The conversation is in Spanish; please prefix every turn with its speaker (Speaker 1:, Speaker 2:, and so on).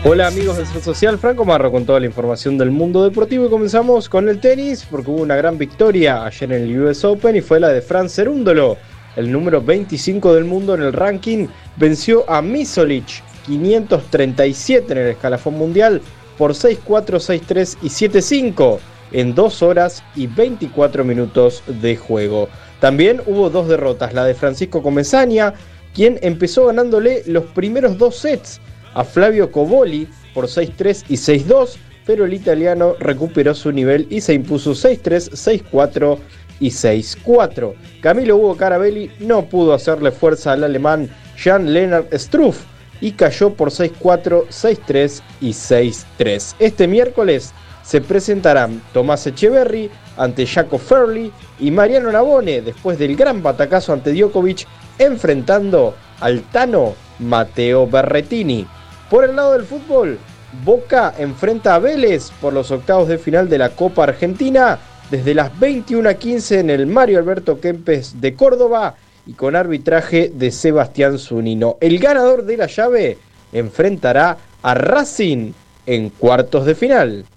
Speaker 1: Hola amigos de Ser Social, Franco Marro con toda la información del mundo deportivo y comenzamos con el tenis porque hubo una gran victoria ayer en el US Open y fue la de Fran Cerúndolo, el número 25 del mundo en el ranking, venció a Misolic 537 en el escalafón mundial por 6-4, 6-3 y 7-5 en 2 horas y 24 minutos de juego. También hubo dos derrotas, la de Francisco Comesaña, quien empezó ganándole los primeros 2 sets a Flavio Cobolli por 6-3 y 6-2, pero el italiano recuperó su nivel y se impuso 6-3, 6-4 y 6-4. Camilo Hugo Carabelli no pudo hacerle fuerza al alemán Jan-Lennard Struff y cayó por 6-4, 6-3 y 6-3. Este miércoles se presentarán Tomás Echeverry ante Jaco Fairley y Mariano Navone después del gran batacazo ante Djokovic, enfrentando al tano Matteo Berrettini. Por el lado del fútbol, Boca enfrenta a Vélez por los octavos de final de la Copa Argentina desde las 21:15 en el Mario Alberto Kempes de Córdoba y con arbitraje de Sebastián Zunino. El ganador de la llave enfrentará a Racing en cuartos de final.